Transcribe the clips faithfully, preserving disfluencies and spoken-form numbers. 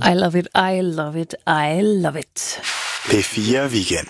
I love it, I love it, I love it. P fire Weekend.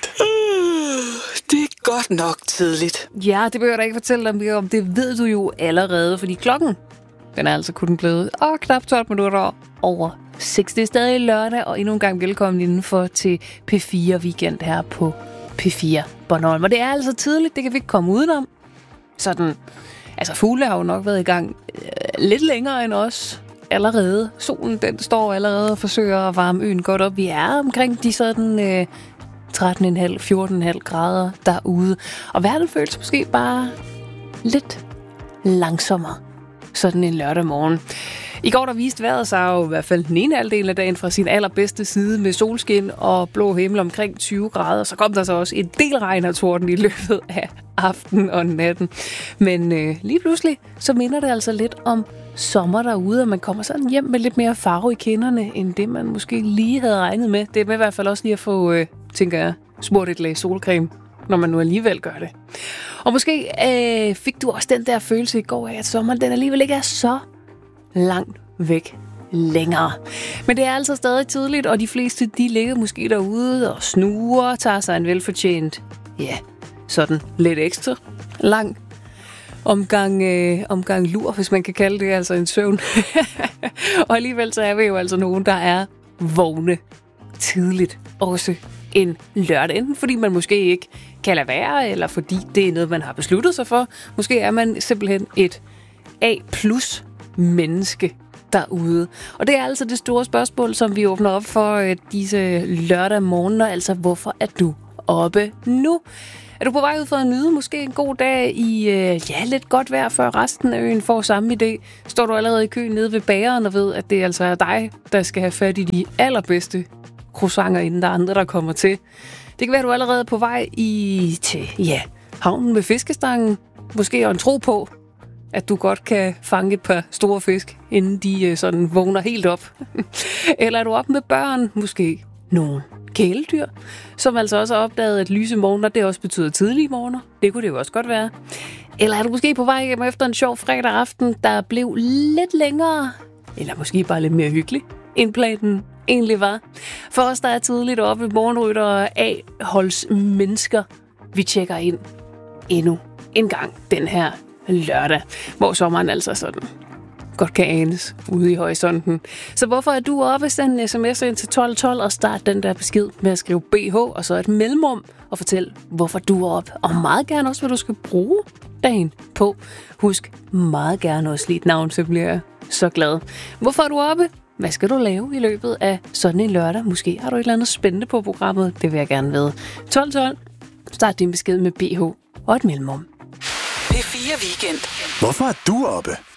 Det er godt nok tidligt. Ja, det behøver jeg da ikke fortælle dig mere om. Det ved du jo allerede, fordi klokken, den er altså kun blevet åh, knap tolv minutter over seks. Det er stadig lørdag, og endnu en gang velkommen indenfor til P fire Weekend her på P fire Bornholm. Og det er altså tidligt, det kan vi ikke komme udenom. Sådan, altså fugle har jo nok været i gang øh, lidt længere end os allerede. Solen, den står allerede og forsøger at varme øen godt op. Vi er omkring de sådan øh, tretten komma fem til fjorten komma fem grader derude. Og verden føles måske bare lidt langsommere sådan en lørdag morgen. I går der viste vejret sig jo i hvert fald den ene halvdel af dagen fra sin allerbedste side med solskin og blå himmel omkring tyve grader. Så kom der så også en del regn og torden i løbet af aftenen og natten. Men øh, lige pludselig så minder det altså lidt om sommer derude, og man kommer sådan hjem med lidt mere farve i kinderne, end det man måske lige havde regnet med. Det er med i hvert fald også lige at få, øh, tænker jeg, smurt et lag solcreme, når man nu alligevel gør det. Og måske øh, fik du også den der følelse i går af, at sommeren den alligevel ikke er så langt væk længere. Men det er altså stadig tidligt, og de fleste de ligger måske derude og snuger og tager sig en velfortjent, ja, sådan lidt ekstra lang omgang, øh, omgang lur, hvis man kan kalde det, altså en søvn. Og alligevel så er vi jo altså nogen, der er vågne tidligt, også en lørdag. Enten fordi man måske ikke kan lade være, eller fordi det er noget, man har besluttet sig for. Måske er man simpelthen et A plus menneske derude. Og det er altså det store spørgsmål, som vi åbner op for øh, disse lørdag morgener. Altså, hvorfor er du oppe nu? Er du på vej ud for at nyde måske en god dag i øh, ja, lidt godt vejr, før resten af øen får samme idé? Står du allerede i køen nede ved bageren og ved, at det altså er dig, der skal have fat i de allerbedste croissanter, inden der er andre, der kommer til? Det kan være, at du er allerede på vej i til ja, havnen med fiskestangen. Måske en tro på, at du godt kan fange et par store fisk, inden de sådan vågner helt op. Eller er du op med børn, måske nogle kæledyr, som altså også har opdaget, at lyse morgener, det også betyder tidlige morgener. Det kunne det jo også godt være. Eller er du måske på vej hjem efter en sjov fredag aften, der blev lidt længere, eller måske bare lidt mere hyggelig, end planen egentlig var. For os, der er tidligt oppe, morgenrytter og A-holds mennesker, vi tjekker ind endnu en gang den her lørdag, hvor sommeren altså sådan godt kan anes ude i horisonten. Så hvorfor er du oppe? Send en sms ind til tolv tolv og start den der besked med at skrive B H og så et mellemrum og fortæl, hvorfor du er oppe. Og meget gerne også, hvad du skal bruge dagen på. Husk meget gerne også lige et navn, så bliver jeg så glad. Hvorfor er du oppe? Hvad skal du lave i løbet af sådan en lørdag? Måske har du et eller andet spændende på programmet. Det vil jeg gerne vide. tolv tolv. Start din besked med B H og et mellemrum. P fire Weekend. Hvorfor er du oppe?